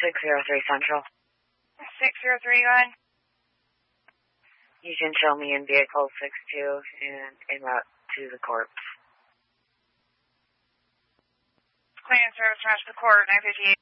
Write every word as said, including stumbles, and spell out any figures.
six zero three Central. six zero three, go ahead. You can show me in vehicle six two and en route to the corpse. Cleaning service match the court, nine fifty-eight.